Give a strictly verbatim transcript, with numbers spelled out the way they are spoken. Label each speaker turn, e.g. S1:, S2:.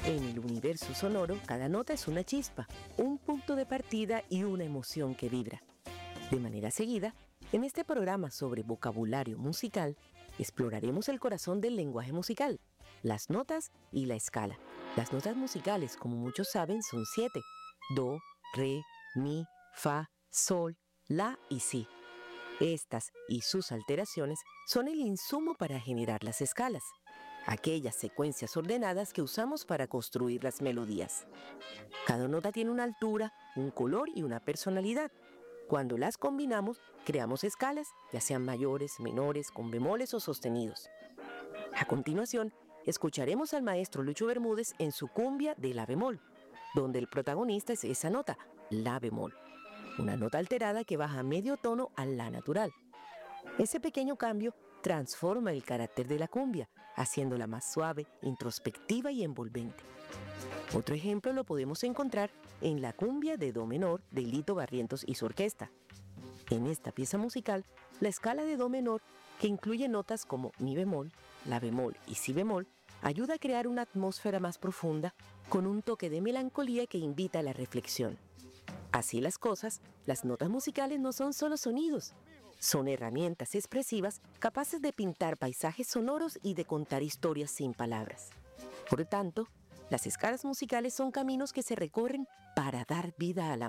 S1: En el universo sonoro, cada nota es una chispa, un punto de partida y una emoción que vibra. De manera seguida, en este programa sobre vocabulario musical, exploraremos el corazón del lenguaje musical, las notas y la escala. Las notas musicales, como muchos saben, son siete: do, re, mi, fa, sol, la y si. Estas y sus alteraciones son el insumo para generar las escalas, aquellas secuencias ordenadas que usamos para construir las melodías. Cada nota tiene una altura, un color y una personalidad. Cuando las combinamos, creamos escalas, ya sean mayores, menores, con bemoles o sostenidos. A continuación, escucharemos al maestro Lucho Bermúdez en su cumbia de la bemol, donde el protagonista es esa nota, la bemol, una nota alterada que baja medio tono a la natural. Ese pequeño cambio transforma el carácter de la cumbia, haciéndola más suave, introspectiva y envolvente. Otro ejemplo lo podemos encontrar en la cumbia de do menor de Lito Barrientos y su orquesta. En esta pieza musical, la escala de do menor, que incluye notas como mi bemol, la bemol y si bemol, ayuda a crear una atmósfera más profunda con un toque de melancolía que invita a la reflexión. Así las cosas, las notas musicales no son solo sonidos, son herramientas expresivas capaces de pintar paisajes sonoros y de contar historias sin palabras. Por tanto, las escalas musicales son caminos que se recorren para dar vida a la